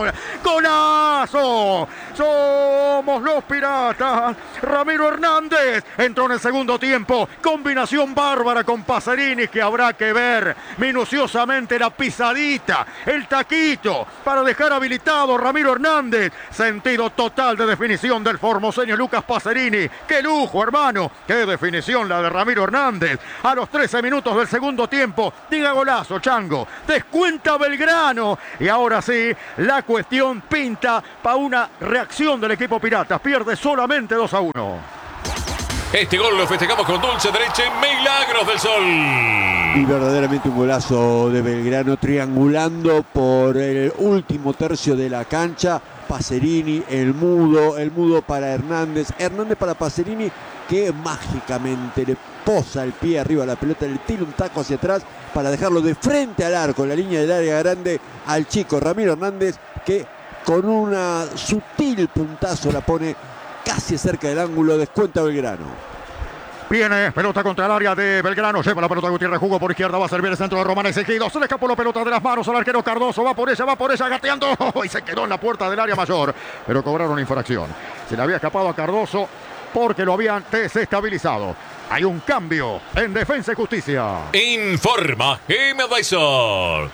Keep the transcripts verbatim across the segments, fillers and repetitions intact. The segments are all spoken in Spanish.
gol. ¡Golazo! Somos los Piratas. Ramiro Hernández entró en el segundo tiempo. Combinación bárbara con Pacerini que habrá que ver minuciosamente la pisadita, el taquito para dejar habilitado a Ramiro Hernández. Sentido total de definición del formoseño Lucas Pacerini. ¡Qué lujo, hermano! ¡Qué definición la de Ramiro Hernández! A los trece minutos del segundo tiempo, diga golazo, Chango. Descuenta Belgrano. Y ahora sí, la cuestión pinta para una reacción del equipo Piratas. Pierde solamente dos a uno. Este gol lo festejamos con dulce derecha en Milagros del Sol. Y verdaderamente un golazo de Belgrano, triangulando por el último tercio de la cancha. Pacerini, el mudo, el mudo para Hernández. Hernández para Pacerini, que mágicamente le posa el pie arriba a la pelota, le tira un taco hacia atrás para dejarlo de frente al arco, en la línea del área grande, al chico Ramiro Hernández, que con una sutil puntazo la pone casi cerca del ángulo. Descuenta Belgrano. Viene, pelota contra el área de Belgrano, lleva la pelota Gutiérrez, jugó por izquierda, va a servir el centro de Román Ezequiel, se le escapó la pelota de las manos al arquero Cardoso, va por ella, va por ella, gateando, y se quedó en la puerta del área mayor, pero cobraron infracción. Se le había escapado a Cardoso porque lo habían desestabilizado. Hay un cambio en Defensa y Justicia. Informa G M Advisor.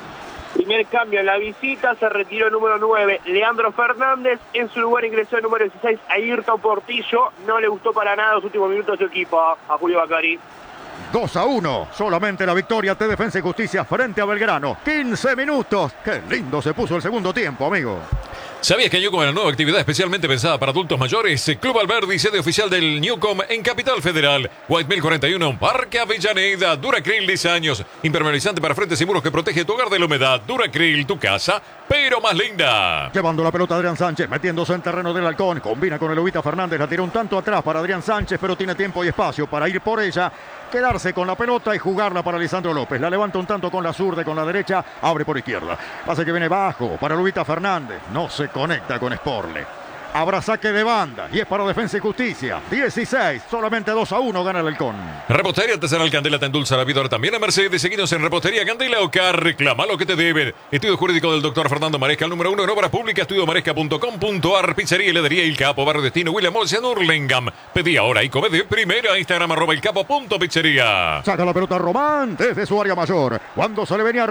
Primer cambio en la visita, se retiró el número nueve, Leandro Fernández. En su lugar ingresó el número dieciséis, Ayrton Portillo. No le gustó para nada los últimos minutos de su equipo a Julio Bacari. dos a uno, solamente la victoria de Defensa y Justicia frente a Belgrano. quince minutos, qué lindo se puso el segundo tiempo, amigo. ¿Sabías que Newcom es la nueva actividad especialmente pensada para adultos mayores? Club Alberdi, sede oficial del Newcom en Capital Federal. White Mill cuarenta y uno, Parque Avellaneda. Duracril, diez años. Impermeabilizante para frentes y muros que protege tu hogar de la humedad. Duracril, tu casa, pero más linda. Llevando la pelota Adrián Sánchez, metiéndose en terreno del Halcón. Combina con el Ubita Fernández, la tiró un tanto atrás para Adrián Sánchez, pero tiene tiempo y espacio para ir por ella, quedarse con la pelota y jugarla para Lisandro López. La levanta un tanto con la zurda y con la derecha, abre por izquierda. Pase que viene bajo para Ubita Fernández. No se conecta con Sporle. Habrá saque de banda y es para Defensa y Justicia. dieciséis, solamente dos a uno gana el Halcón. Repostería Artesanal Candela te endulza la vida ahora también a Mercedes. Seguinos en Repostería Candela Ocar. Reclama lo que te deben. Estudio jurídico del doctor Fernando Maresca, el número uno en obras públicas, estudio maresca punto com punto ar. Pizzería y heladería El Capo, Barrio Destino, William Molce, Hurlingham. Pedí ahora y come de primera. Instagram arroba el capo punto pizzería. Saca la pelota Román desde su área mayor. Cuando se le venía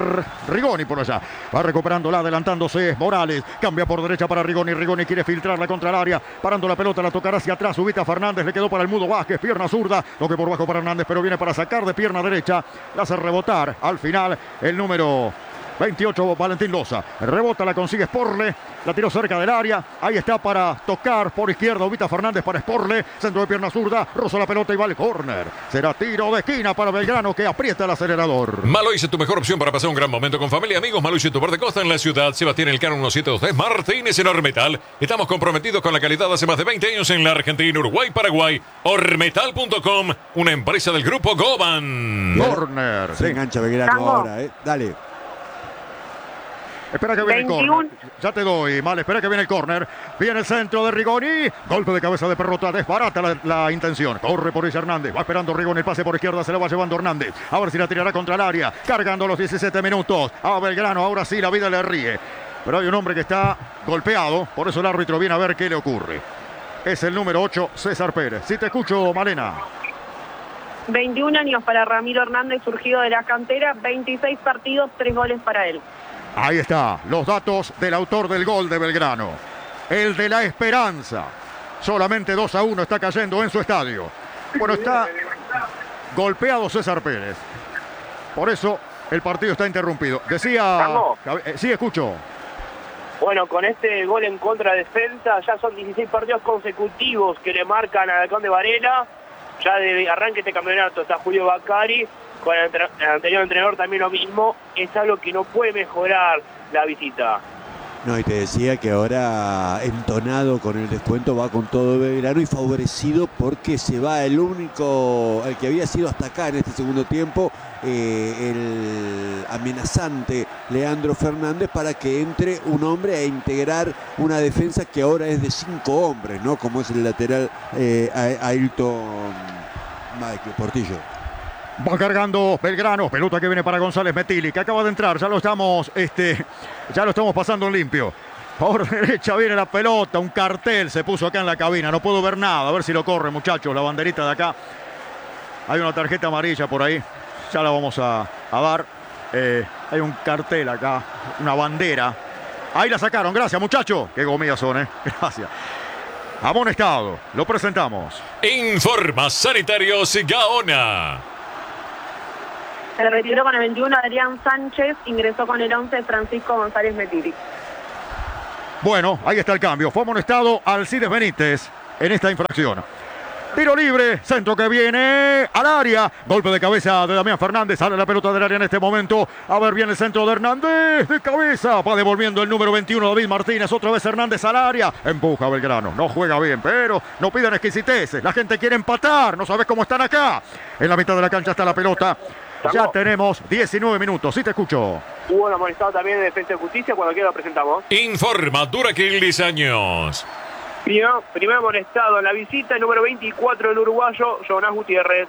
Rigoni por allá. Va recuperándola, adelantándose Morales. Cambia por derecha para Rigoni. Rigoni quiere filtrarla contra el área. Parando la pelota, la tocará hacia atrás. Ubita Fernández, le quedó para el mudo Vázquez. Pierna zurda. Lo que por bajo para Hernández, pero viene para sacar de pierna derecha. La hace rebotar al final el número veintiocho, Valentín Loza. Rebota, la consigue Sporle. La tiró cerca del área. Ahí está para tocar por izquierda. Ubita Fernández para Sporle. Centro de pierna zurda. Roza la pelota y va al córner. Será tiro de esquina para Belgrano que aprieta el acelerador. Maloise, tu mejor opción para pasar un gran momento con familia y amigos. Maloise, tu bar de costa en la ciudad. Sebastián Elcano ciento setenta y dos tres. Martínez en Ormetal. Estamos comprometidos con la calidad hace más de veinte años en la Argentina, Uruguay, Paraguay. Ormetal punto com, una empresa del grupo Goban. Córner. Se engancha Belgrano ahora, ¿eh? Dale. Espera que viene veintiuno. el córner. Ya te doy, mal. Espera que viene el córner. Viene el centro de Rigoni. Golpe de cabeza de Perrota. Desbarata la, la intención. Corre por ella Hernández. Va esperando Rigoni. El pase por izquierda. Se lo va llevando Hernández. A ver si la tirará contra el área. Cargando los diecisiete minutos. A Belgrano. Ahora sí la vida le ríe. Pero hay un hombre que está golpeado. Por eso el árbitro viene a ver qué le ocurre. Es el número ocho, César Pérez. Si te escucho, Malena. veintiún años para Ramiro Hernández, surgido de la cantera. veintiséis partidos, tres goles para él. Ahí está, los datos del autor del gol de Belgrano. El de la esperanza. Solamente dos a uno está cayendo en su estadio. Bueno, está golpeado César Pérez. Por eso el partido está interrumpido. Decía... Eh, sí, escucho. Bueno, con este gol en contra de Defensa, ya son dieciséis partidos consecutivos que le marcan a Halcón de Varela. Ya de arranque este campeonato está Julio Bacari. Con el, el anterior entrenador también lo mismo. Es algo que no puede mejorar la visita. No, y te decía que ahora entonado con el descuento va con todo Belgrano y favorecido porque se va el único, el que había sido hasta acá en este segundo tiempo, eh, el amenazante Leandro Fernández, para que entre un hombre a integrar una defensa que ahora es de cinco hombres, ¿no? Como es el lateral eh, Ayrton Michael Portillo. Va cargando Belgrano, pelota que viene para González Metilli, que acaba de entrar, ya lo estamos, este, ya lo estamos pasando en limpio. Por derecha viene la pelota, un cartel se puso acá en la cabina, no puedo ver nada, a ver si lo corre, muchachos, la banderita de acá. Hay una tarjeta amarilla por ahí, ya la vamos a, a dar. Eh, hay un cartel acá, una bandera. Ahí la sacaron, gracias muchachos. Qué gomidas son, eh, gracias. Amonestado, lo presentamos. Informa Sanitarios Gaona. Se retiró con el veintiuno Adrián Sánchez, ingresó con el once Francisco González Metilli. Bueno, ahí está el cambio. Fue amonestado Alcides Benítez en esta infracción. Tiro libre, centro que viene al área. Golpe de cabeza de Damián Fernández. Sale la pelota del área en este momento. A ver bien el centro de Hernández. De cabeza. Va devolviendo el número veintiuno David Martínez. Otra vez Hernández al área. Empuja Belgrano. No juega bien, pero no piden exquisiteces. La gente quiere empatar. No sabes cómo están acá. En la mitad de la cancha está la pelota. Ya tenemos diecinueve minutos. Sí te escucho. Hubo un amonestado también de Defensa y Justicia. Cuando quiera lo presentamos. Informa Duraquil diez años. Primer, primer amonestado en la visita, el número veinticuatro, el uruguayo Jonás Gutiérrez.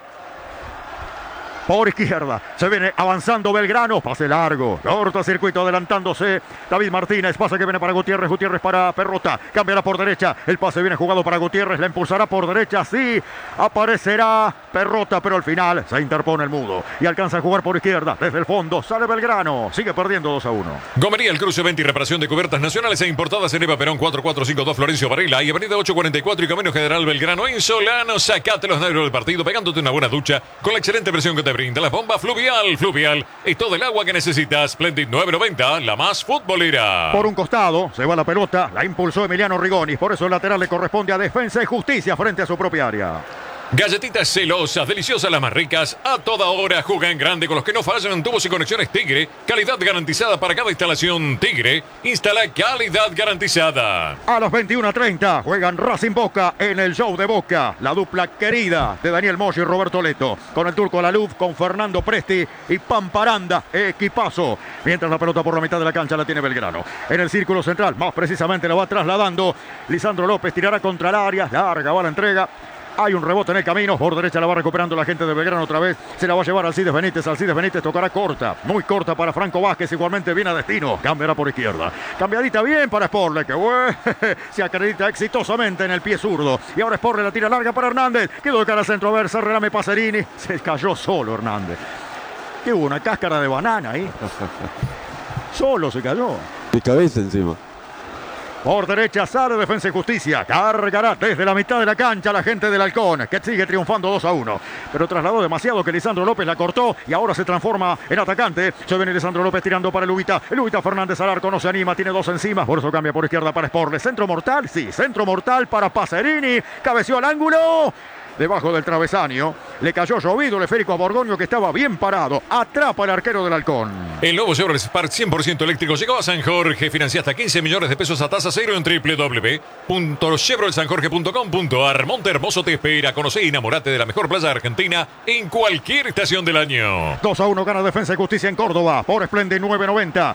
Por izquierda, se viene avanzando Belgrano, pase largo, cortocircuito adelantándose David Martínez, pase que viene para Gutiérrez, Gutiérrez para Perrota, cambiará por derecha, el pase viene jugado para Gutiérrez, la impulsará por derecha, sí, aparecerá Perrota, pero al final se interpone el mudo y alcanza a jugar por izquierda, desde el fondo, sale Belgrano, sigue perdiendo dos a uno. Gomería El Cruce venta y reparación de cubiertas nacionales e importadas en Eva Perón cuatro cuatro cinco dos Florencio Varela y avenida ocho cuarenta y cuatro y Camino General Belgrano en Solano. Sacate los nervios del partido pegándote una buena ducha con la excelente presión que te brinda la bomba Fluvial. Fluvial es todo el agua que necesitas. Splendid nueve noventa, la más futbolera. Por un costado se va la pelota, la impulsó Emiliano Rigoni, por eso el lateral le corresponde a Defensa y Justicia frente a su propia área. Galletitas celosas, deliciosas, las más ricas, a toda hora. Juega en grande con los que no fallan. Tubos y conexiones Tigre. Calidad garantizada para cada instalación. Tigre instala calidad garantizada. A las veintiuna treinta juegan Racing Boca en el show de Boca. La dupla querida de Daniel Moyo y Roberto Leto. Con el turco Laluf, con Fernando Presti y Pamparanda. Equipazo. Mientras la pelota por la mitad de la cancha la tiene Belgrano. En el círculo central, más precisamente la va trasladando. Lisandro López tirará contra el área. Larga va la entrega. Hay un rebote en el camino, por derecha la va recuperando la gente de Belgrano otra vez, se la va a llevar Alcides Benítez, Alcides Benítez tocará corta, muy corta para Franco Vázquez, igualmente viene a destino, cambiará por izquierda, cambiadita bien para Sporle, que bueno, se acredita exitosamente en el pie zurdo, y ahora Sporle la tira larga para Hernández, quedó de cara al centro, a ver, Serrelame Pacerini, se cayó solo Hernández, que hubo una cáscara de banana ahí, solo se cayó. De cabeza encima. Por derecha sale Defensa y Justicia. Cargará desde la mitad de la cancha la gente del Halcón, que sigue triunfando dos a uno. Pero trasladó demasiado que Lisandro López la cortó y ahora se transforma en atacante. Se viene Lisandro López tirando para el Ubita. El Ubita Fernández al arco no se anima, tiene dos encima. Por eso cambia por izquierda para Sporle. Centro mortal, sí, centro mortal para Pacerini. Cabeció al ángulo. Debajo del travesaño, le cayó llovido el esférico a Borgoño, que estaba bien parado. Atrapa el arquero del Halcón. El nuevo Chevrolet Spark cien por ciento eléctrico llegó a San Jorge. Financia hasta quince millones de pesos a tasa cero en doble u doble u doble u punto chevrolet san jorge punto com punto a r. Monte Hermoso te espera. Conoce y enamorate de la mejor playa de Argentina en cualquier estación del año. dos a uno gana Defensa y Justicia en Córdoba por Splendid nueve noventa.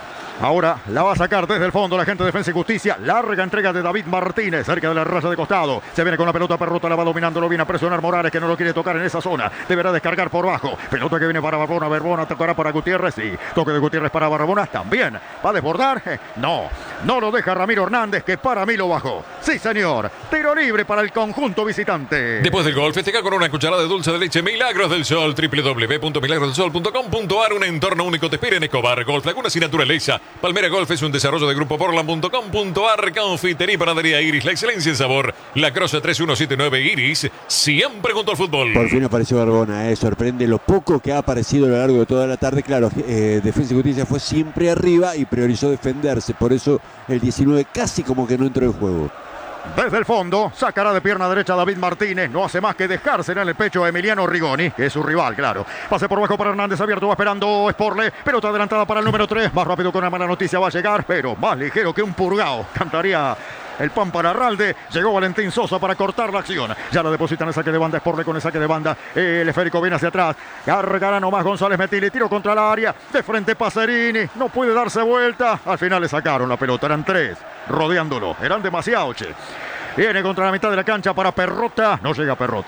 Ahora la va a sacar desde el fondo la gente de Defensa y Justicia. Larga entrega de David Martínez cerca de la raya de costado. Se viene con la pelota Perrota, la va dominando, lo viene a presionar Morales, que no lo quiere tocar en esa zona. Deberá descargar por bajo. Pelota que viene para Barbona. Barbona tocará para Gutiérrez. Sí, toque de Gutiérrez para Barbona. También va a desbordar. Eh, no, no lo deja Ramiro Hernández, que para mí lo bajó. Sí, señor. Tiro libre para el conjunto visitante. Después del gol, festeja con una cucharada de dulce de leche Milagros del Sol. doble u doble u doble u punto milagros del sol punto com punto a r. Un entorno único te espera en Escobar. Golf, Lagunas y Naturaleza. Palmera Golf es un desarrollo de Grupo Portland punto com punto a r. Confitería y panadería Iris, la excelencia en sabor. La Croce tres uno siete nueve Iris, siempre junto al fútbol. Por fin apareció Barbona, eh. Sorprende lo poco que ha aparecido a lo largo de toda la tarde. Claro, eh, Defensa y Justicia fue siempre arriba y priorizó defenderse. Por eso el diecinueve casi como que no entró en juego. Desde el fondo, sacará de pierna derecha David Martínez. No hace más que dejársela en el pecho a Emiliano Rigoni, que es su rival, claro. Pase por bajo para Hernández, abierto, va esperando Sporle. Pelota adelantada para el número tres. Más rápido con una mala noticia va a llegar, pero más ligero que un purgao. Cantaría el Pampa Larralde. Llegó Valentín Sosa para cortar la acción. Ya la depositan el saque de banda. Sporle con el saque de banda. El esférico viene hacia atrás. Cargará nomás González Metilli. Tiro contra el área. De frente Pacerini. No puede darse vuelta. Al final le sacaron la pelota. Eran tres rodeándolo. Eran demasiado, che. Viene contra la mitad de la cancha para Perrota. No llega Perrota.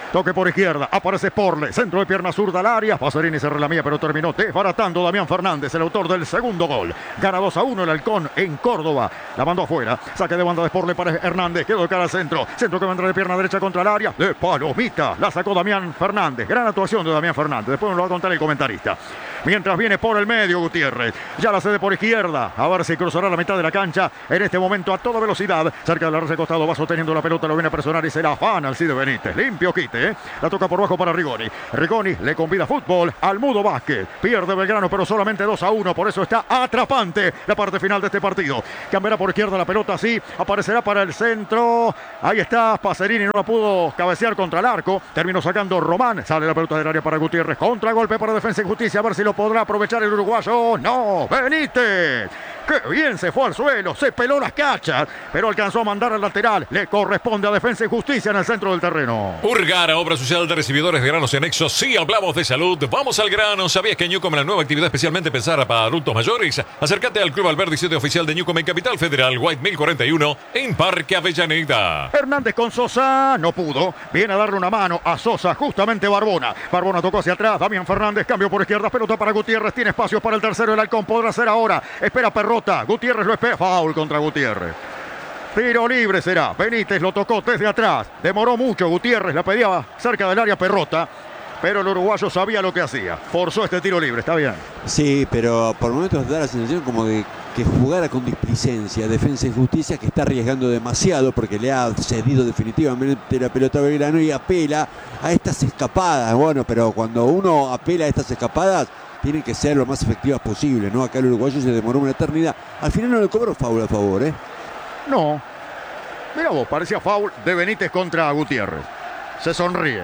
Toque por izquierda, aparece Sporle, centro de pierna zurda al área. Pasarini se relamía, pero terminó desbaratando Damián Fernández, el autor del segundo gol. Gana dos a uno el Halcón en Córdoba. La mandó afuera, saque de banda de Sporle para Hernández, quedó de cara al centro. Centro que vendrá de pierna derecha contra el área. De palomita, la sacó Damián Fernández. Gran actuación de Damián Fernández, después nos lo va a contar el comentarista. Mientras viene por el medio Gutiérrez, ya la cede por izquierda, a ver si cruzará la mitad de la cancha. En este momento a toda velocidad, cerca de la red de costado, va sosteniendo la pelota, lo viene a presionar y se la afana Alcide Benítez. Limpio quite, ¿eh? La toca por bajo para Rigoni. Rigoni le convida fútbol al Mudo Vázquez. Pierde Belgrano, pero solamente dos a uno, por eso está atrapante la parte final de este partido. Cambiará por izquierda la pelota, sí, aparecerá para el centro. Ahí está, Pacerini no la pudo cabecear contra el arco. Terminó sacando Román, sale la pelota del área para Gutiérrez. Contragolpe para Defensa y Justicia, a ver si lo podrá aprovechar el uruguayo. No, Benítez. ¡Qué bien se fue al suelo! Se peló las cachas, pero alcanzó a mandar al lateral. Le corresponde a Defensa y Justicia en el centro del terreno. Urgara, obra social de recibidores de granos y anexos. Sí, hablamos de salud. Vamos al grano. ¿Sabías que Newcom es la nueva actividad especialmente pensada para adultos mayores? Acércate al Club Alberdi, sitio oficial de Newcom en Capital Federal, White mil cuarenta y uno, en Parque Avellaneda. Hernández con Sosa, no pudo. Viene a darle una mano a Sosa, justamente Barbona. Barbona tocó hacia atrás. Damián Fernández, cambio por izquierda. Pelota para Gutiérrez. Tiene espacio para el tercero. El Halcón podrá hacer ahora. Espera Perrota. Gutiérrez lo espera. Foul contra Gutiérrez. Tiro libre será. Benítez lo tocó desde atrás. Demoró mucho. Gutiérrez la pedía cerca del área Perrota. Pero el uruguayo sabía lo que hacía. Forzó este tiro libre. Está bien. Sí, pero por momentos da la sensación como de que jugara con displicencia. Defensa y Justicia, que está arriesgando demasiado porque le ha cedido definitivamente la pelota a Belgrano y apela a estas escapadas. Bueno, pero cuando uno apela a estas escapadas, tienen que ser lo más efectivas posible, ¿no? Acá el uruguayo se demoró una eternidad. Al final no le cobró foul a favor, ¿eh? No. Mira vos, parecía foul de Benítez contra Gutiérrez. Se sonríe.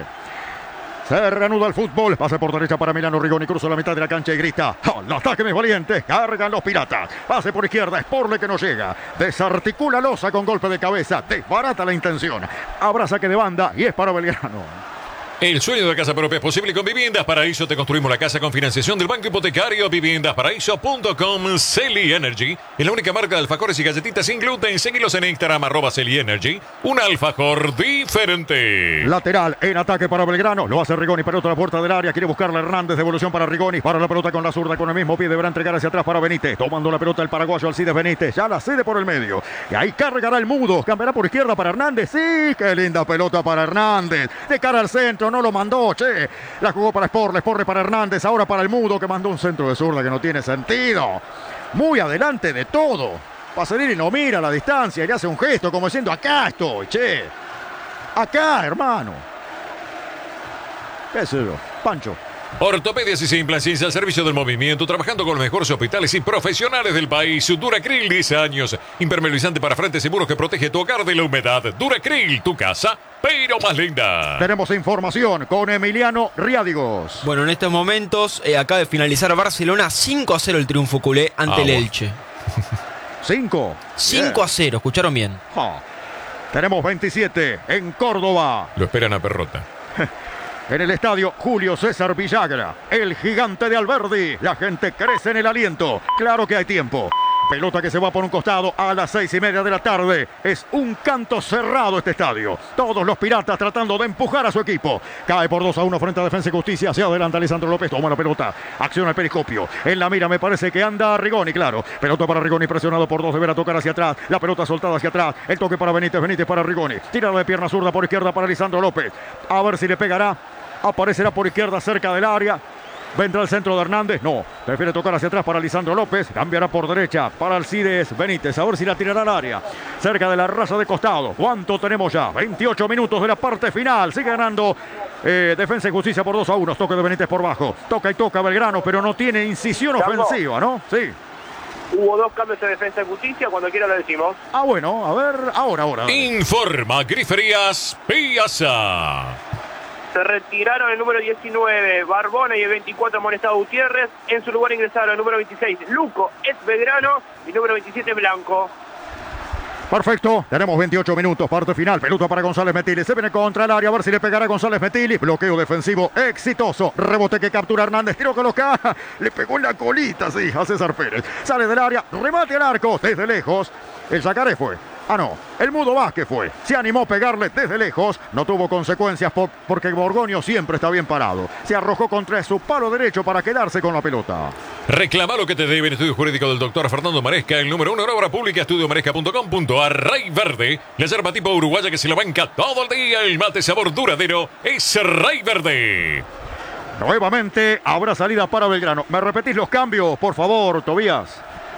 Se reanuda el fútbol. Pase por derecha para Milano Rigoni. Cruza la mitad de la cancha y grita: ¡al ataque, mis valientes! Cargan los piratas. Pase por izquierda. Sporle que no llega. Desarticula Loza con golpe de cabeza. Desbarata la intención. Habrá saque de banda y es para Belgrano. El sueño de casa propia es posible con Viviendas Paraíso. Te construimos la casa con financiación del Banco Hipotecario. Viviendas Paraíso punto com. Celi Energy es la única marca de alfajores y galletitas sin gluten. Seguilos en Instagram, arroba Celi Energy. Un alfajor diferente. Lateral en ataque para Belgrano. Lo hace Rigoni, pelota a la puerta del área. Quiere buscarla Hernández. Devolución para Rigoni. Para la pelota con la zurda. Con el mismo pie deberá entregar hacia atrás para Benítez. Tomando la pelota el paraguayo Alcides Benítez. Ya la cede por el medio. Y ahí cargará el Mudo. Cambiará por izquierda para Hernández. Sí, qué linda pelota para Hernández. De cara al centro. No lo mandó, che. La jugó para Sporle, Sporle para Hernández, ahora para el Mudo, que mandó un centro de zurda que no tiene sentido. Muy adelante de todo. Pacerini no mira a la distancia y le hace un gesto como diciendo: acá estoy, che. Acá, hermano. ¿Qué es eso? Pancho. Ortopedias y Implants al servicio del movimiento, trabajando con los mejores hospitales y profesionales del país. Duracril, diez años. Impermeabilizante para frentes seguros que protege tu hogar de la humedad. Duracril, tu casa, pero más linda. Tenemos información con Emiliano Riádigos. Bueno, en estos momentos eh, acaba de finalizar Barcelona. cinco a cero el triunfo culé ante ah, el Elche. ¿cinco? cinco a cero, ¿escucharon bien? Oh. Tenemos veintisiete en Córdoba. Lo esperan a Perrota. En el estadio Julio César Villagra, el gigante de Alberdi. La gente crece en el aliento. Claro que hay tiempo. Pelota que se va por un costado a las seis y media de la tarde. Es un canto cerrado este estadio. Todos los piratas tratando de empujar a su equipo. Cae por dos a uno frente a Defensa y Justicia. Hacia adelante Lisandro López. Toma la pelota. Acciona el periscopio. En la mira me parece que anda Rigoni, claro. Pelota para Rigoni presionado por dos. Deberá tocar hacia atrás. La pelota soltada hacia atrás. El toque para Benítez. Benítez para Rigoni. Tirada de pierna zurda por izquierda para Lisandro López. A ver si le pegará. Aparecerá por izquierda cerca del área. Vendrá el centro de Hernández. No, prefiere tocar hacia atrás para Lisandro López. Cambiará por derecha para Alcides Benítez. A ver si la tirará al área. Cerca de la raza de costado. ¿Cuánto tenemos ya? veintiocho minutos de la parte final. Sigue ganando eh, Defensa y Justicia por dos a uno. Toque de Benítez por bajo. Toca y toca Belgrano, pero no tiene incisión ofensiva, ¿no? Sí. Hubo dos cambios de Defensa y Justicia, cuando quiera lo decimos. Ah, bueno, a ver, ahora, ahora. Informa Griferías Piazza. Se retiraron el número diecinueve, Barbona, y el veinticuatro, Amonestado Gutiérrez. En su lugar ingresaron el número veintiséis, Luco, es Belgrano, y el número veintisiete, Blanco. Perfecto, tenemos veintiocho minutos, parte final. Pelota para González Metili, se viene contra el área, a ver si le pegará González Metili. Bloqueo defensivo exitoso, rebote que captura Hernández, tiro que lo caja, le pegó en la colita, sí, a César Pérez. Sale del área, remate al arco, desde lejos. El sacaré fue Ah, no, el Mudo Vázquez fue. Se animó a pegarle desde lejos. No tuvo consecuencias por, porque Borgoño siempre está bien parado. Se arrojó contra su palo derecho para quedarse con la pelota. Reclama lo que te debe en estudio jurídico del doctor Fernando Maresca, el número uno en obra pública, estudio maresca punto com punto ar. Rey Verde, la yerba tipo uruguaya que se la banca todo el día. El mate sabor duradero es Rey Verde. Nuevamente habrá salida para Belgrano. ¿Me repetís los cambios, por favor, Tobías?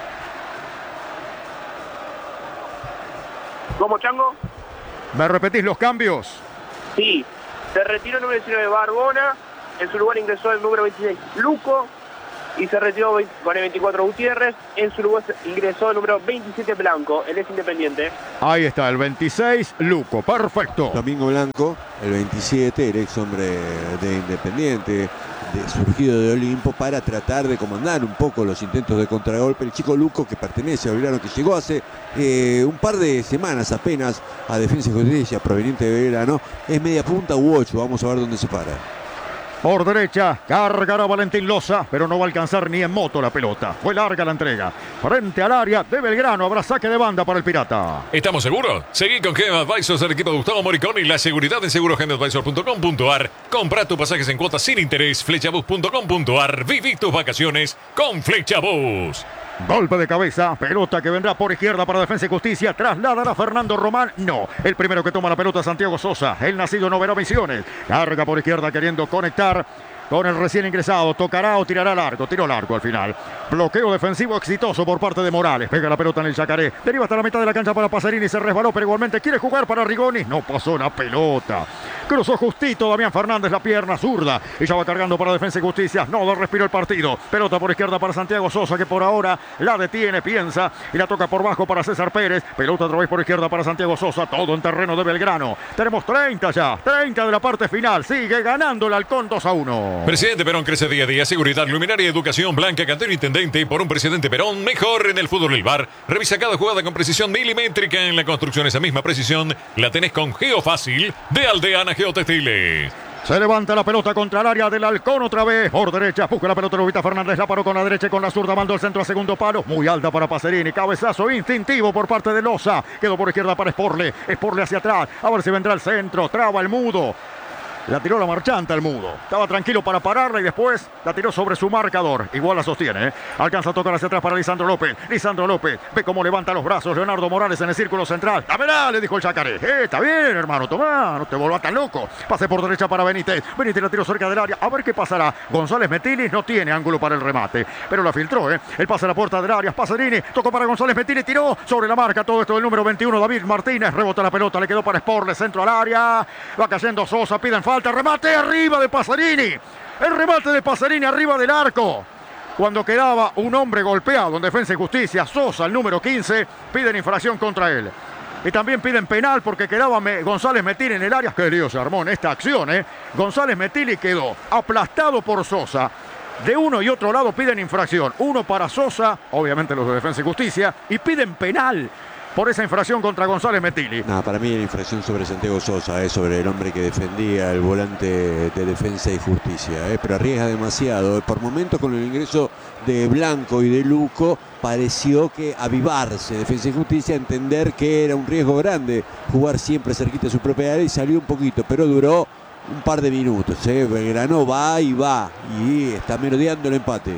¿Cómo, Chango? ¿Me repetís los cambios? Sí. Se retiró el número diecinueve Barbona. En su lugar ingresó el número veintiséis Luco. Y se retiró con el veinticuatro Gutiérrez. En su lugar ingresó el número veintisiete Blanco. Él es Independiente. Ahí está, el veintiséis Luco. Perfecto. Domingo Blanco, el veintisiete, el ex hombre de Independiente, de, surgido de Olimpo, para tratar de comandar un poco los intentos de contragolpe. El chico Luco, que pertenece a Belgrano, que llegó hace eh, un par de semanas apenas a Defensa y Justicia, proveniente de Belgrano, es media punta u ocho. Vamos a ver dónde se para. Por derecha, cargará Valentín Loza, pero no va a alcanzar ni en moto la pelota. Fue larga la entrega. Frente al área de Belgrano, habrá saque de banda para el Pirata. ¿Estamos seguros? Seguí con Gem Advisors, el equipo de Gustavo Moricón y la seguridad en seguro gem advisor punto com punto ar. Compra tus pasajes en cuotas sin interés. Flechabus punto com punto ar. Viví tus vacaciones con Flechabus. Golpe de cabeza, pelota que vendrá por izquierda para Defensa y Justicia. Trasladará Fernando Román. No, el primero que toma la pelota es Santiago Sosa. El nacido no verá misiones. Carga por izquierda queriendo conectar con el recién ingresado. Tocará o tirará largo. Tiro largo al final. Bloqueo defensivo exitoso por parte de Morales. Pega la pelota en el Yacaré. Deriva hasta la mitad de la cancha para Pacerini. Se resbaló, pero igualmente quiere jugar para Rigoni. No pasó la pelota. Cruzó justito Damián Fernández la pierna zurda. Y ya va cargando para Defensa y Justicia. No da respiro el partido. Pelota por izquierda para Santiago Sosa, que por ahora la detiene, piensa. Y la toca por bajo para César Pérez. Pelota otra vez por izquierda para Santiago Sosa. Todo en terreno de Belgrano. Tenemos treinta ya. treinta de la parte final. Sigue ganando el Halcón dos a uno. Presidente Perón crece día a día. Seguridad, luminaria, educación, Blanca, cantero intendente. Por un presidente Perón, mejor en el fútbol del bar. Revisa cada jugada con precisión milimétrica. En la construcción, esa misma precisión la tenés con Geofácil de Aldeana Geotextiles. Se levanta la pelota contra el área del Halcón otra vez. Por derecha, busca la pelota Lubita Fernández. La paró con la derecha y con la zurda. Mandó el centro a segundo palo. Muy alta para Pacerini. Cabezazo instintivo por parte de Loza. Quedó por izquierda para Sporle. Sporle hacia atrás. A ver si vendrá el centro. Traba el Mudo. La tiró la marchanta el Mudo. Estaba tranquilo para pararla y después la tiró sobre su marcador. Igual la sostiene. ¿eh? Alcanza a tocar hacia atrás para Lisandro López. Lisandro López. Ve cómo levanta los brazos. Leonardo Morales en el círculo central. ¡Dámela! Le dijo el Yacaré. Eh, está bien, hermano. Tomá. No te vuelvas tan loco. Pase por derecha para Benítez. Benítez la tiró cerca del área. A ver qué pasará. González Metilis no tiene ángulo para el remate. Pero la filtró, ¿eh? El pase a la puerta del área. Pacerini. Tocó para González Metilis. Tiró sobre la marca. Todo esto del número veintiuno. David Martínez. Rebota la pelota. Le quedó para Sporle. Centro al área. Va cayendo Sosa. Piden falta. Remate arriba. Arriba de Pacerini, el remate de Pacerini arriba del arco. Cuando quedaba un hombre golpeado en Defensa y Justicia, Sosa, el número quince, piden infracción contra él. Y también piden penal porque quedaba Me- González Metili en el área. Qué lío se armó en esta acción, ¿eh? González Metili quedó aplastado por Sosa. De uno y otro lado piden infracción. Uno para Sosa, obviamente los de Defensa y Justicia, y piden penal por esa infracción contra González Metili. No, para mí la infracción sobre Santiago Sosa, es eh, sobre el hombre que defendía el volante de Defensa y Justicia, eh, pero arriesga demasiado. Por momentos con el ingreso de Blanco y de Luco pareció que avivarse Defensa y Justicia, entender que era un riesgo grande jugar siempre cerquita de su propia área y salió un poquito, pero duró un par de minutos. Eh. Belgrano va y va y está merodeando el empate.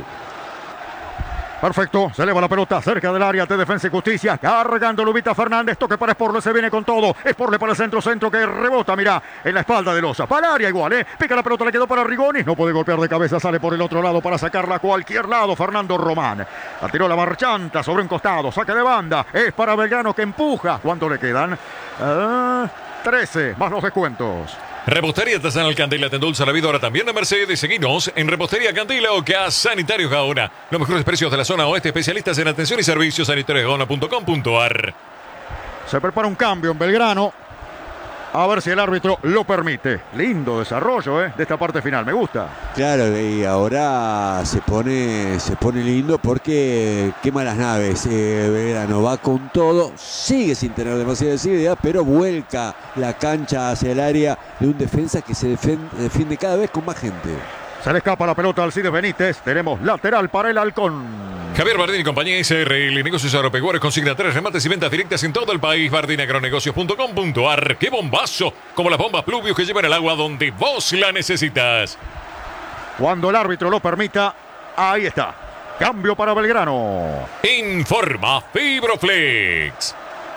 Perfecto, se eleva la pelota cerca del área de Defensa y Justicia, cargando Lubita Fernández, toque para Sporle, se viene con todo, Sporle para el centro, centro que rebota, mira, en la espalda de Loza, para el área igual, eh, pica la pelota, le quedó para Rigoni, no puede golpear de cabeza, sale por el otro lado para sacarla a cualquier lado, Fernando Román, la tiró la marchanta sobre un costado, saque de banda, es para Belgrano que empuja, ¿cuánto le quedan? Uh, trece, más los descuentos. Repostería Artesanal Candela te endulza la vida ahora también de Mercedes. Seguinos en Repostería Candela o Gas Sanitarios Gaona. Los mejores precios de la zona oeste, especialistas en atención y servicios sanitarios gaona punto com punto ar. Se prepara un cambio en Belgrano. A ver si el árbitro lo permite. Lindo desarrollo eh, de esta parte final, me gusta. Claro, y ahora se pone, se pone lindo porque quema las naves. Eh, Belgrano va con todo, sigue sin tener demasiadas ideas, pero vuelca la cancha hacia el área de un defensa que se defiende, defiende cada vez con más gente. Se le escapa la pelota al Alcides Benítez. Tenemos lateral para el Halcón. Javier Bardini y compañía S R L, negocios agropecuarios, consignatarios, remates y ventas directas en todo el país. Bardini Agronegocios punto com punto a r. ¡Qué bombazo! Como las bombas Pluvius que llevan el agua donde vos la necesitas. Cuando el árbitro lo permita, ahí está. Cambio para Belgrano. Informa Fibroflex.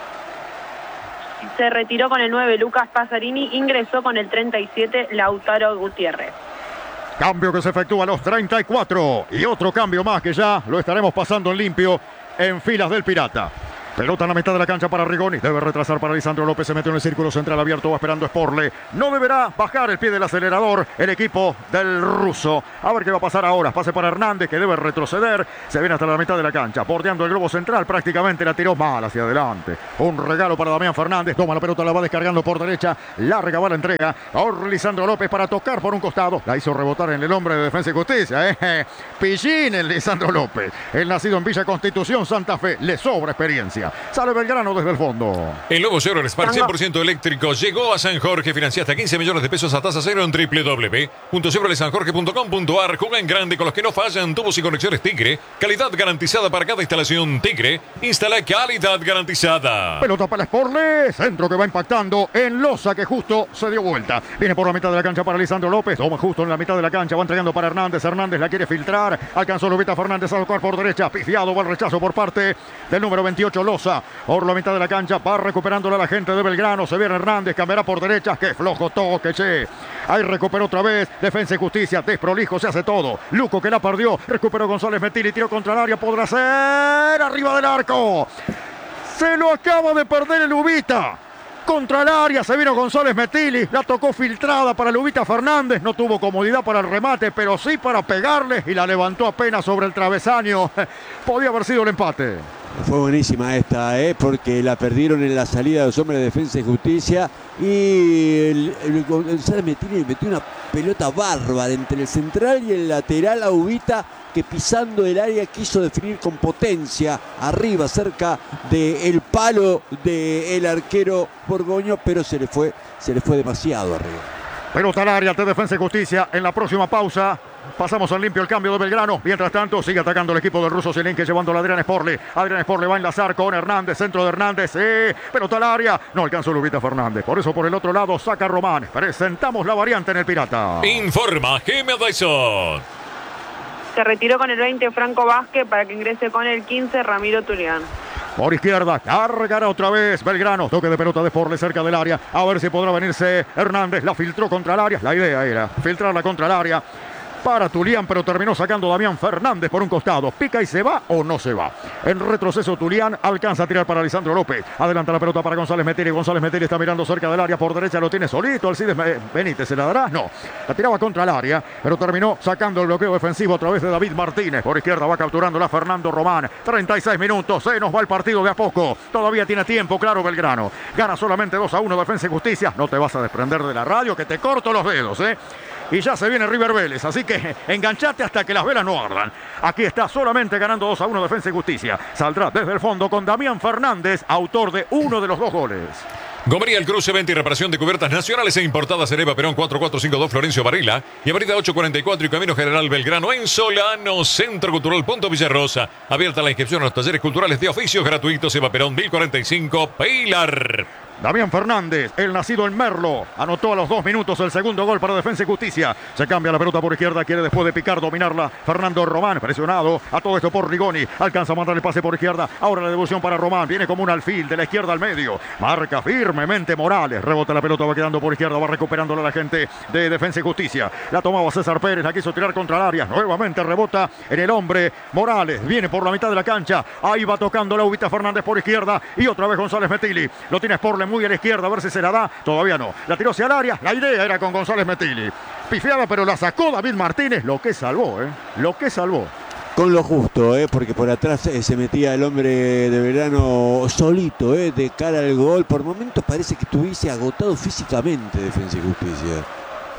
Se retiró con el nueve Lucas Pasarini, ingresó con el treinta y siete Lautaro Gutiérrez. Cambio que se efectúa a los treinta y cuatro. Y otro cambio más que ya lo estaremos pasando en limpio en filas del Pirata. Pelota en la mitad de la cancha para Rigoni. Debe retrasar para Lisandro López. Se metió en el círculo central abierto. Va esperando Sporle. No deberá bajar el pie del acelerador el equipo del ruso. A ver qué va a pasar ahora. Pase para Hernández que debe retroceder. Se viene hasta la mitad de la cancha. Bordeando el globo central. Prácticamente la tiró mal hacia adelante. Un regalo para Damián Fernández. Toma la pelota. La va descargando por derecha. Larga va la entrega. Ahora Lisandro López para tocar por un costado. La hizo rebotar en el hombre de Defensa y Justicia. ¿eh? Pillín el Lisandro López. El nacido en Villa Constitución, Santa Fe. Le sobra experiencia. Sale Belgrano desde el fondo. El nuevo Chevrolet Spark cien por ciento eléctrico llegó a San Jorge. Financia hasta quince millones de pesos a tasa cero en w w w punto chevrolet san jorge punto com punto a r. Juega en grande con los que no fallan. Tubos y conexiones Tigre. Calidad garantizada para cada instalación. Tigre. Instala calidad garantizada. Pelota para Sporle. Centro que va impactando en losa que justo se dio vuelta. Viene por la mitad de la cancha para Lisandro López. Toma justo en la mitad de la cancha. Va entregando para Hernández. Hernández la quiere filtrar. Alcanzó Lubita Fernández a tocar por derecha. Pifiado va el rechazo por parte del número veintiocho Loza. Por la mitad de la cancha va recuperándola la gente de Belgrano. Se viene Hernández, cambiará por derecha. Qué flojo toque, che. Ahí recuperó otra vez. Defensa y Justicia, desprolijo, se hace todo. Luco que la perdió. Recuperó González Metili, tiró contra el área. Podrá ser arriba del arco. Se lo acaba de perder el Lubita. Contra el área se vino González Metili. La tocó filtrada para Lubita Fernández. No tuvo comodidad para el remate, pero sí para pegarle. Y la levantó apenas sobre el travesaño. Podía haber sido el empate. Fue buenísima esta, ¿eh? Porque la perdieron en la salida de los hombres de Defensa y Justicia. Y el, el González Metili metió una pelota bárbara entre el central y el lateral a Ubita, que pisando el área quiso definir con potencia arriba, cerca del palo del arquero Borgoño, pero se le fue, se le fue demasiado arriba. Pelota al área de Defensa y Justicia. En la próxima pausa pasamos al limpio el cambio de Belgrano. Mientras tanto sigue atacando el equipo del ruso Zelinke, llevando a Adrián Sporle. Adrián Sporle va a enlazar con Hernández. Centro de Hernández. Sí, pelota al área. No alcanzó Lubita Fernández. Por eso por el otro lado saca Román. Presentamos la variante en el Pirata. Informa Gemma Dyson. Se retiró con el veinte Franco Vázquez para que ingrese con el quince Ramiro Tulián. Por izquierda, cargará otra vez Belgrano. Toque de pelota de Sporle cerca del área. A ver si podrá venirse Hernández. La filtró contra el área. La idea era filtrarla contra el área para Tulián, pero terminó sacando Damián Fernández por un costado. ¿Pica y se va o no se va? En retroceso Tulián alcanza a tirar para Lisandro López. Adelanta la pelota para González Metili. González Metili está mirando cerca del área. Por derecha lo tiene solito. Alcides Benítez, ¿se la dará? No. La tiraba contra el área, pero terminó sacando el bloqueo defensivo a través de David Martínez. Por izquierda va capturándola Fernando Román. treinta y seis minutos. Se nos va el partido de a poco. Todavía tiene tiempo, claro, Belgrano. Gana solamente dos a uno Defensa y Justicia. No te vas a desprender de la radio, que te corto los dedos, ¿eh? Y ya se viene River Vélez, así que enganchate hasta que las velas no ardan. Aquí está solamente ganando dos a uno Defensa y Justicia. Saldrá desde el fondo con Damián Fernández, autor de uno de los dos goles. Gomería El Cruce, venta y reparación de cubiertas nacionales e importadas en Eva Perón cuatro cuatro cinco dos Florencio Varela y Avenida ocho cuarenta y cuatro y Camino General Belgrano en Solano, Centro Cultural Punto Villarrosa. Abierta la inscripción a los talleres culturales de oficios gratuitos. Eva Perón mil cuarenta y cinco, Pilar. Damián Fernández, el nacido en Merlo, anotó a los dos minutos el segundo gol para Defensa y Justicia. Se cambia la pelota por izquierda, quiere después de picar dominarla Fernando Román, presionado a todo esto por Rigoni. Alcanza a mandar el pase por izquierda, ahora la devolución para Román, viene como un alfil de la izquierda al medio. Marca firmemente Morales, rebota la pelota, va quedando por izquierda, va recuperándola la gente de Defensa y Justicia. La tomaba César Pérez, la quiso tirar contra el área, nuevamente rebota en el hombre Morales, viene por la mitad de la cancha, ahí va tocando la Ubita Fernández por izquierda y otra vez González Metili. Lo tiene Sporle muy a la izquierda, a ver si se la da, todavía no. La tiró hacia el área, la idea era con González Metili. Pifiada, pero la sacó David Martínez, lo que salvó, ¿eh? Lo que salvó. Con lo justo, ¿eh? Porque por atrás eh, se metía el hombre de Belgrano solito, ¿eh? De cara al gol. Por momentos parece que estuviese agotado físicamente Defensa y Justicia.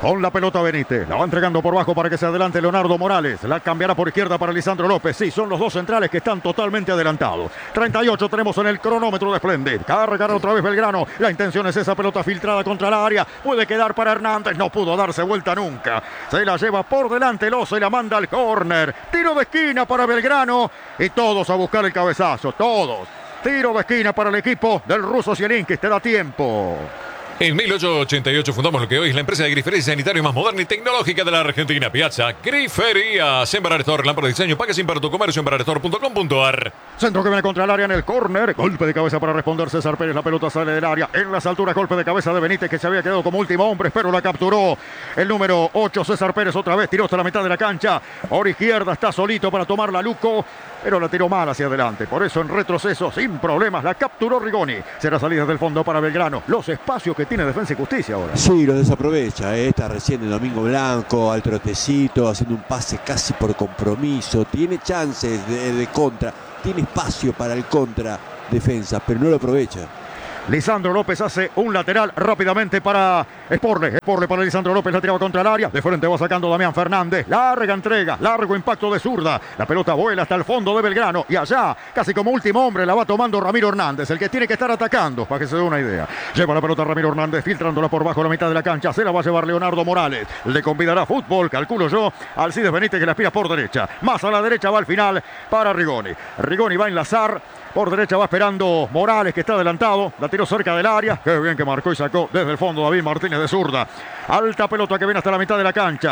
Con la pelota Benítez, la va entregando por bajo para que se adelante Leonardo Morales. La cambiará por izquierda para Lisandro López. Sí, son los dos centrales que están totalmente adelantados. treinta y ocho tenemos en el cronómetro de Splendid. Cargará otra vez Belgrano. La intención es esa pelota filtrada contra el área. Puede quedar para Hernández. No pudo darse vuelta nunca. Se la lleva por delante Loza y la manda al córner. Tiro de esquina para Belgrano. Y todos a buscar el cabezazo. Todos. Tiro de esquina para el equipo del ruso Zielinski. Te da tiempo. En mil ochocientos ochenta y ocho fundamos lo que hoy es la empresa de grifería sanitario más moderna y tecnológica de la Argentina. Piazza Griferías. Embarrador, lámpara de diseño, packaging para tu comercio, embarrador punto com punto ar. Centro que viene contra el área en el córner. Golpe de cabeza para responder César Pérez. La pelota sale del área. En las alturas, golpe de cabeza de Benítez, que se había quedado como último hombre, pero la capturó el número ocho, César Pérez. Otra vez tiró hasta la mitad de la cancha. Por izquierda está solito para tomar la Luco, pero la tiró mal hacia adelante. Por eso en retroceso, sin problemas, la capturó Rigoni. Será salida del fondo para Belgrano. Los espacios que tiene Defensa y Justicia ahora. Sí, lo desaprovecha. ¿eh? Está recién el Domingo Blanco, al trotecito, haciendo un pase casi por compromiso. Tiene chances de, de contra. Tiene espacio para el contra Defensa, pero no lo aprovecha. Lisandro López hace un lateral rápidamente para Sporle. Sporle para Lisandro López, la tiraba contra el área. De frente va sacando Damián Fernández. Larga entrega, largo impacto de zurda. La pelota vuela hasta el fondo de Belgrano. Y allá, casi como último hombre, la va tomando Ramiro Hernández, el que tiene que estar atacando, para que se dé una idea. Lleva la pelota Ramiro Hernández, filtrándola por bajo la mitad de la cancha. Se la va a llevar Leonardo Morales. Le convidará fútbol, calculo yo, Alcides Benítez, que la aspira por derecha. Más a la derecha va al final para Rigoni. Rigoni va a enlazar. Por derecha va esperando Morales, que está adelantado. La tiró cerca del área. Qué bien que marcó y sacó desde el fondo David Martínez de zurda. Alta pelota que viene hasta la mitad de la cancha.